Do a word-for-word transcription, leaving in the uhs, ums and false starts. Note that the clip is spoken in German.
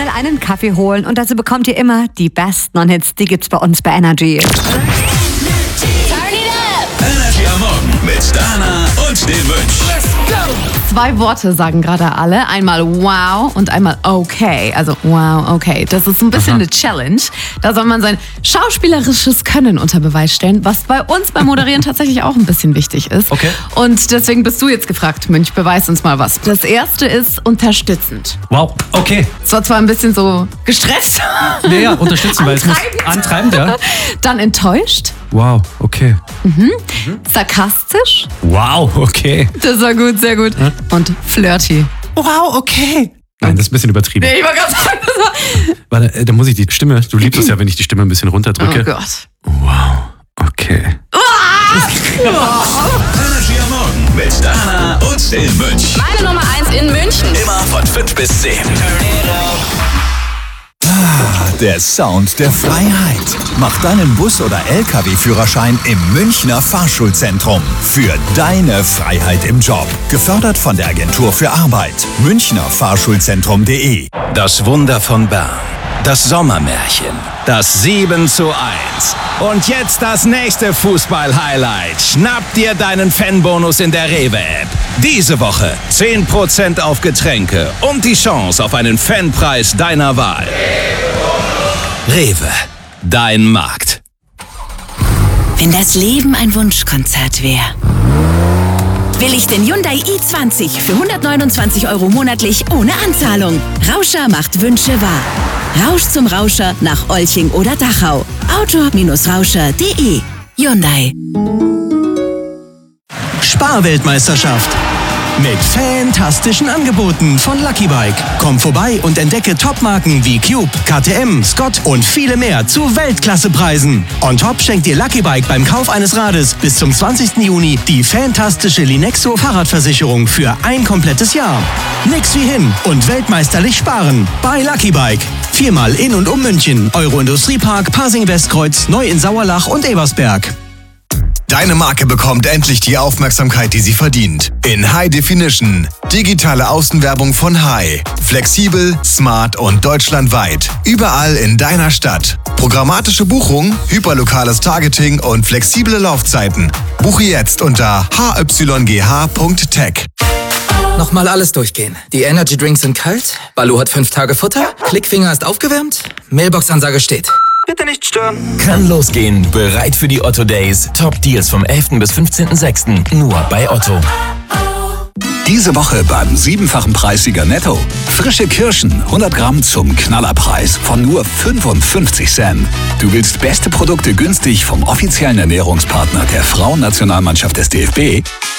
einen Kaffee holen und dazu bekommt ihr immer die besten Non-Hits, die gibt's bei uns bei Energy. Energy am Morgen mit Dana und dem Mönch. Zwei Worte sagen gerade alle. Einmal wow und einmal okay. Also wow, okay. Das ist ein bisschen Aha. eine Challenge. Da soll man sein schauspielerisches Können unter Beweis stellen, was bei uns beim Moderieren tatsächlich auch ein bisschen wichtig ist. Okay. Und deswegen bist du jetzt gefragt, Mönch, beweis uns mal was. Das erste ist unterstützend. Wow, okay. Es war zwar ein bisschen so gestresst. Naja, unterstützen, weil es muss antreibend, ja. Dann enttäuscht. Wow, okay. Mhm. Mhm. Sarkastisch. Wow, okay. Das war gut, sehr gut. Hm? Und flirty. Wow, okay. Nein, das ist ein bisschen übertrieben. Nee, ich war ganz sagen, das war... Warte, da muss ich die Stimme, du liebst es ja, wenn ich die Stimme ein bisschen runterdrücke. Oh Gott. Wow, okay. Energy am Morgen mit Dana und dem Mönch. Meine Nummer eins in München. Immer von fünf bis zehn. Der Sound der Freiheit. Mach deinen Bus- oder L K W-Führerschein im Münchner Fahrschulzentrum. Für deine Freiheit im Job. Gefördert von der Agentur für Arbeit. münchner fahrschulzentrum punkt de. Das Wunder von Bern. Das Sommermärchen. Das sieben zu eins. Und jetzt das nächste Fußball-Highlight. Schnapp dir deinen Fanbonus in der Rewe-App. Diese Woche zehn Prozent auf Getränke und die Chance auf einen Fanpreis deiner Wahl. Rewe, dein Markt. Wenn das Leben ein Wunschkonzert wäre, will ich den Hyundai i zwanzig für hundertneunundzwanzig Euro monatlich ohne Anzahlung. Rauscher macht Wünsche wahr. Rausch zum Rauscher nach Olching oder Dachau. auto Rauscher punkt de. Hyundai. Sparweltmeisterschaft. Mit fantastischen Angeboten von Lucky Bike. Komm vorbei und entdecke Topmarken wie Cube, K T M, Scott und viele mehr zu Weltklassepreisen. On top schenkt dir Lucky Bike beim Kauf eines Rades bis zum zwanzigsten Juni die fantastische Linexo Fahrradversicherung für ein komplettes Jahr. Nix wie hin und weltmeisterlich sparen bei Lucky Bike. Viermal in und um München, Euro-Industriepark, Pasing-Westkreuz, Neu in Sauerlach und Ebersberg. Deine Marke bekommt endlich die Aufmerksamkeit, die sie verdient. In High Definition. Digitale Außenwerbung von High. Flexibel, smart und deutschlandweit. Überall in deiner Stadt. Programmatische Buchung, hyperlokales Targeting und flexible Laufzeiten. Buche jetzt unter h y g h punkt tech. Nochmal alles durchgehen. Die Energy Drinks sind kalt, Baloo hat fünf Tage Futter, Klickfinger ist aufgewärmt, Mailbox-Ansage steht. Bitte nicht stören. Kann losgehen. Bereit für die Otto Days. Top Deals vom elften bis fünfzehnten sechsten Nur bei Otto. Diese Woche beim siebenfachen Preissieger Netto. Frische Kirschen, hundert Gramm zum Knallerpreis von nur fünfundfünfzig Cent. Du willst beste Produkte günstig vom offiziellen Ernährungspartner der Frauennationalmannschaft des D F B?